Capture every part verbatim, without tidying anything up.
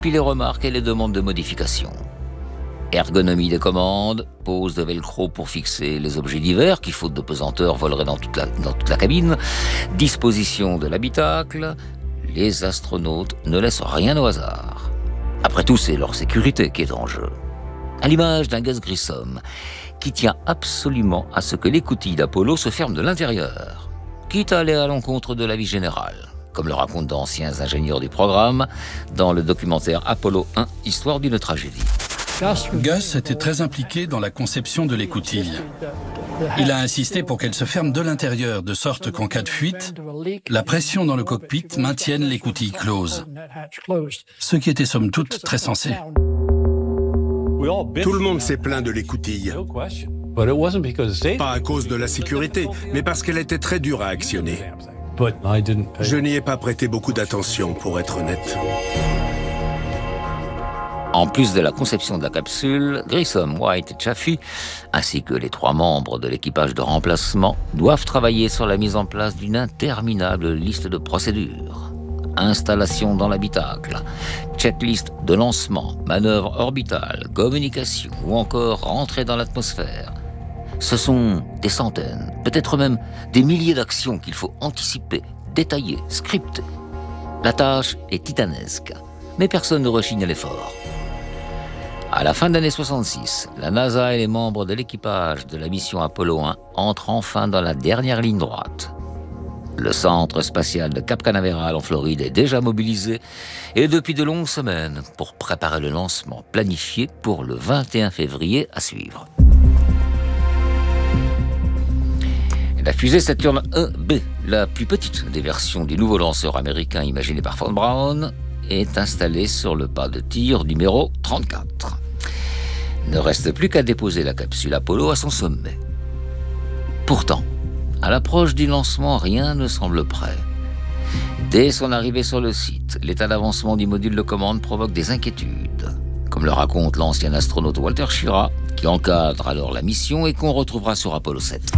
puis les remarques et les demandes de modification. Ergonomie des commandes, pose de velcro pour fixer les objets divers qui, faute de pesanteur, voleraient dans toute la, dans toute la cabine, disposition de l'habitacle, les astronautes ne laissent rien au hasard. Après tout, c'est leur sécurité qui est en jeu. À l'image d'un Gus Grissom, qui tient absolument à ce que l'écoutille d'Apollo se ferme de l'intérieur, quitte à aller à l'encontre de l'avis général, comme le racontent d'anciens ingénieurs du programme dans le documentaire Apollo un, Histoire d'une tragédie. Gus était très impliqué dans la conception de l'écoutille. Il a insisté pour qu'elle se ferme de l'intérieur, de sorte qu'en cas de fuite, la pression dans le cockpit maintienne l'écoutille close. Ce qui était somme toute très sensé. Tout le monde s'est plaint de l'écoutille. Pas à cause de la sécurité, mais parce qu'elle était très dure à actionner. Je n'y ai pas prêté beaucoup d'attention, pour être honnête. En plus de la conception de la capsule, Grissom, White et Chaffee, ainsi que les trois membres de l'équipage de remplacement, doivent travailler sur la mise en place d'une interminable liste de procédures. Installation dans l'habitacle, checklist de lancement, manœuvre orbitale, communication ou encore rentrée dans l'atmosphère. Ce sont des centaines, peut-être même des milliers d'actions qu'il faut anticiper, détailler, scripter. La tâche est titanesque, mais personne ne rechigne à l'effort. À la fin de l'année soixante-six, la NASA et les membres de l'équipage de la mission Apollo un entrent enfin dans la dernière ligne droite. Le centre spatial de Cap Canaveral en Floride est déjà mobilisé et depuis de longues semaines pour préparer le lancement planifié pour le vingt et un février à suivre. La fusée Saturn un B, la plus petite des versions du nouveau lanceur américain imaginé par Von Braun, est installée sur le pas de tir numéro trente-quatre. Ne reste plus qu'à déposer la capsule Apollo à son sommet. Pourtant, à l'approche du lancement, rien ne semble prêt. Dès son arrivée sur le site, l'état d'avancement du module de commande provoque des inquiétudes, comme le raconte l'ancien astronaute Walter Schirra, qui encadre alors la mission et qu'on retrouvera sur Apollo sept.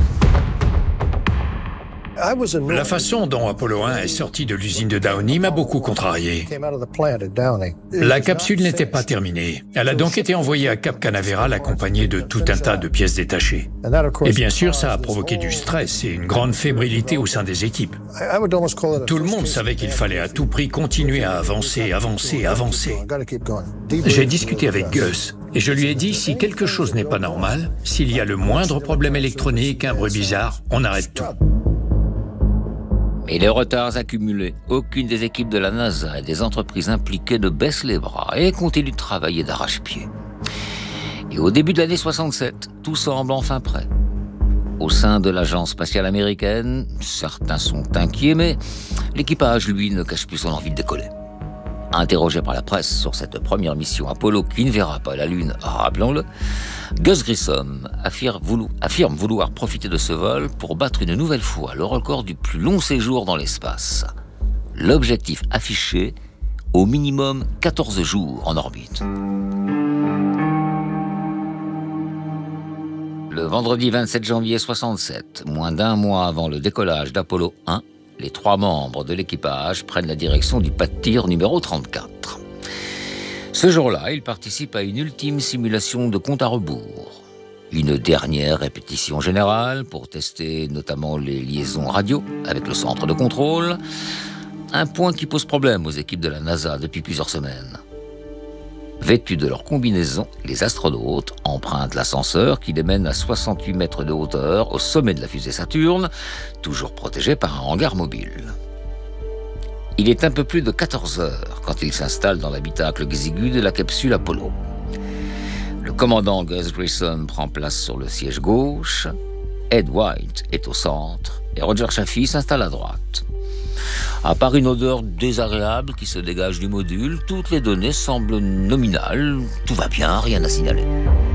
La façon dont Apollo un est sorti de l'usine de Downey m'a beaucoup contrarié. La capsule n'était pas terminée. Elle a donc été envoyée à Cap Canaveral accompagnée de tout un tas de pièces détachées. Et bien sûr, ça a provoqué du stress et une grande fébrilité au sein des équipes. Tout le monde savait qu'il fallait à tout prix continuer à avancer, avancer, avancer. J'ai discuté avec Gus et je lui ai dit, si quelque chose n'est pas normal, s'il y a le moindre problème électronique, un bruit bizarre, on arrête tout. Mais les retards accumulés, aucune des équipes de la NASA et des entreprises impliquées ne baisse les bras et continue de travailler d'arrache-pied. Et au début de l'année soixante-sept, tout semble enfin prêt. Au sein de l'agence spatiale américaine, certains sont inquiets, mais l'équipage, lui, ne cache plus son envie de décoller. Interrogé par la presse sur cette première mission Apollo qui ne verra pas la Lune, rappelons-le, Gus Grissom affirme vouloir, affirme vouloir profiter de ce vol pour battre une nouvelle fois le record du plus long séjour dans l'espace. L'objectif affiché, au minimum quatorze jours en orbite. Le vendredi vingt-sept janvier soixante-sept, moins d'un mois avant le décollage d'Apollo un, les trois membres de l'équipage prennent la direction du pas de tir numéro trente-quatre. Ce jour-là, ils participent à une ultime simulation de compte à rebours. Une dernière répétition générale pour tester notamment les liaisons radio avec le centre de contrôle. Un point qui pose problème aux équipes de la NASA depuis plusieurs semaines. Vêtus de leur combinaison, les astronautes empruntent l'ascenseur qui les mène à soixante-huit mètres de hauteur au sommet de la fusée Saturne, toujours protégé par un hangar mobile. Il est un peu plus de quatorze heures quand ils s'installent dans l'habitacle exigu de la capsule Apollo. Le commandant Gus Grissom prend place sur le siège gauche, Ed White est au centre et Roger Chaffee s'installe à droite. À part une odeur désagréable qui se dégage du module, toutes les données semblent nominales, tout va bien, rien à signaler.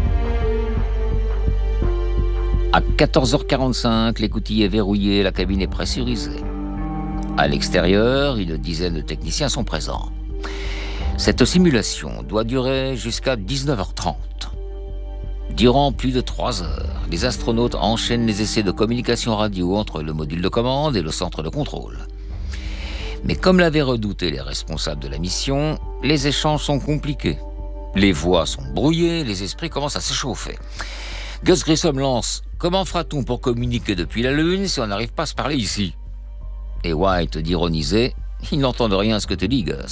À quatorze heures quarante-cinq, l'écoutille est verrouillée, la cabine est pressurisée. À l'extérieur, une dizaine de techniciens sont présents. Cette simulation doit durer jusqu'à dix-neuf heures trente. Durant plus de trois heures, les astronautes enchaînent les essais de communication radio entre le module de commande et le centre de contrôle. Mais comme l'avaient redouté les responsables de la mission, les échanges sont compliqués. Les voix sont brouillées, les esprits commencent à s'échauffer. Gus Grissom lance « Comment fera-t-on pour communiquer depuis la Lune si on n'arrive pas à se parler ici ?» Et White d'ironiser « Ils n'entendent rien à ce que te dit, Gus. »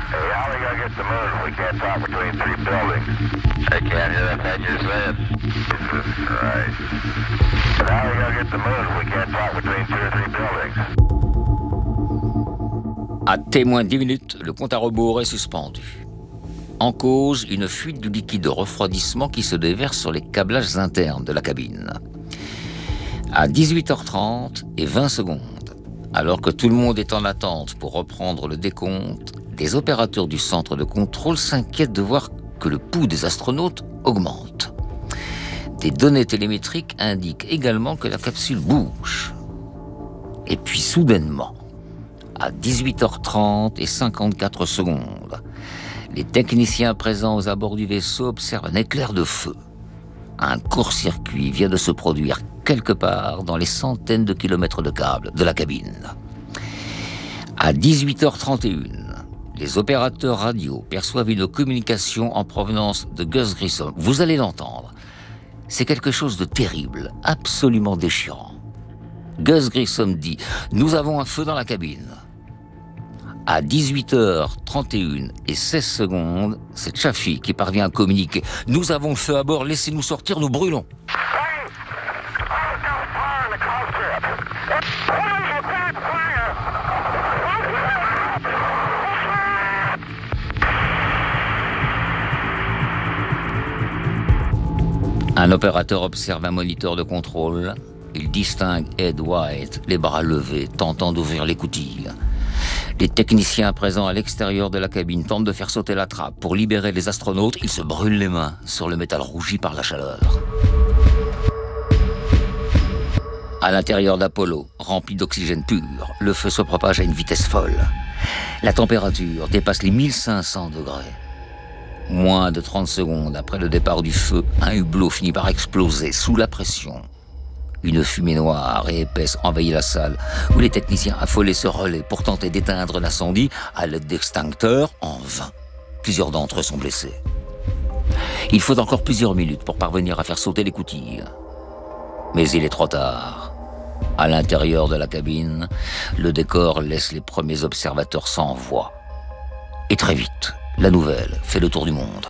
À témoin dix minutes, le compte à rebours est suspendu. En cause, une fuite du liquide de refroidissement qui se déverse sur les câblages internes de la cabine. À dix-huit heures trente et vingt secondes, alors que tout le monde est en attente pour reprendre le décompte, les opérateurs du centre de contrôle s'inquiètent de voir que le pouls des astronautes augmente. Des données télémétriques indiquent également que la capsule bouge. Et puis soudainement, à dix-huit heures trente et cinquante-quatre secondes, les techniciens présents aux abords du vaisseau observent un éclair de feu. Un court-circuit vient de se produire quelque part dans les centaines de kilomètres de câbles de la cabine. À dix-huit heures trente et une, les opérateurs radio perçoivent une communication en provenance de Gus Grissom. Vous allez l'entendre. C'est quelque chose de terrible, absolument déchirant. Gus Grissom dit « Nous avons un feu dans la cabine ». À dix-huit heures trente et une et seize secondes, c'est Chaffee qui parvient à communiquer. « Nous avons le feu à bord, laissez-nous sortir, nous brûlons ». Un opérateur observe un moniteur de contrôle. Il distingue Ed White, les bras levés, tentant d'ouvrir l'écoutille. Les techniciens présents à l'extérieur de la cabine tentent de faire sauter la trappe. Pour libérer les astronautes, ils se brûlent les mains sur le métal rougi par la chaleur. À l'intérieur d'Apollo, rempli d'oxygène pur, le feu se propage à une vitesse folle. La température dépasse les mille cinq cents degrés. Moins de trente secondes après le départ du feu, un hublot finit par exploser sous la pression. Une fumée noire et épaisse envahit la salle, où les techniciens affolés se relaient pour tenter d'éteindre l'incendie à l'aide d'extincteurs en vain. Plusieurs d'entre eux sont blessés. Il faut encore plusieurs minutes pour parvenir à faire sauter l'écoutille. Mais il est trop tard. À l'intérieur de la cabine, le décor laisse les premiers observateurs sans voix. Et très vite, la nouvelle fait le tour du monde.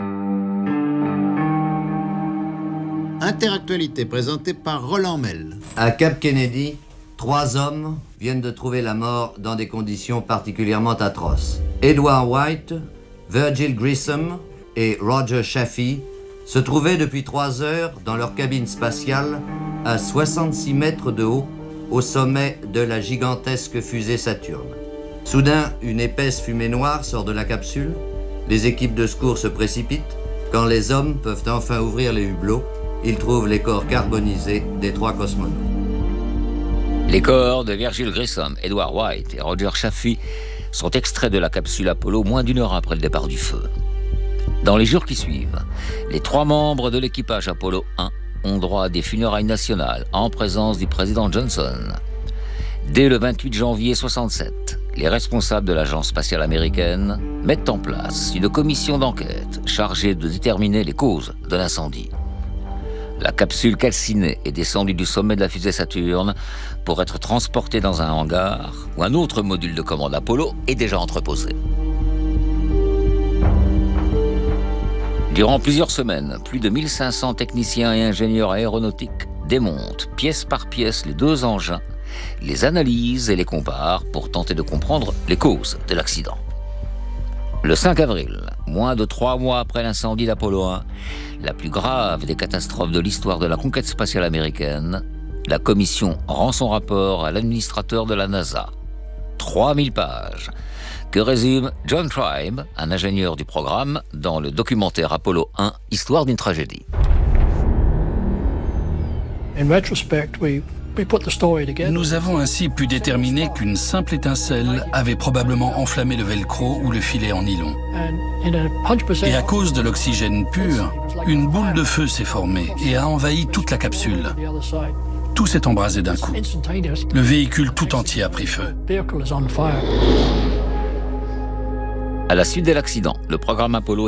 Interactualité présentée par Roland Mel. À Cap Kennedy, trois hommes viennent de trouver la mort dans des conditions particulièrement atroces. Edward White, Virgil Grissom et Roger Chaffee se trouvaient depuis trois heures dans leur cabine spatiale à soixante-six mètres de haut au sommet de la gigantesque fusée Saturne. Soudain, une épaisse fumée noire sort de la capsule. Les équipes de secours se précipitent. Quand les hommes peuvent enfin ouvrir les hublots, ils trouvent les corps carbonisés des trois cosmonautes. Les corps de Virgil Grissom, Edward White et Roger Chaffee sont extraits de la capsule Apollo moins d'une heure après le départ du feu. Dans les jours qui suivent, les trois membres de l'équipage Apollo un ont droit à des funérailles nationales en présence du président Johnson. Dès le vingt-huit janvier soixante-sept, les responsables de l'agence spatiale américaine mettent en place une commission d'enquête chargée de déterminer les causes de l'incendie. La capsule calcinée est descendue du sommet de la fusée Saturne pour être transportée dans un hangar où un autre module de commande Apollo est déjà entreposé. Durant plusieurs semaines, plus de mille cinq cents techniciens et ingénieurs aéronautiques démontent pièce par pièce les deux engins, les analysent et les comparent pour tenter de comprendre les causes de l'accident. Le cinq avril, moins de trois mois après l'incendie d'Apollo un, la plus grave des catastrophes de l'histoire de la conquête spatiale américaine, la commission rend son rapport à l'administrateur de la NASA. trois mille pages, que résume John Tribe, un ingénieur du programme, dans le documentaire Apollo un, Histoire d'une tragédie. In retrospect, we Nous avons ainsi pu déterminer qu'une simple étincelle avait probablement enflammé le velcro ou le filet en nylon. Et à cause de l'oxygène pur, une boule de feu s'est formée et a envahi toute la capsule. tout s'est embrasé d'un coup. Le véhicule tout entier a pris feu. À la suite de l'accident, le programme Apollo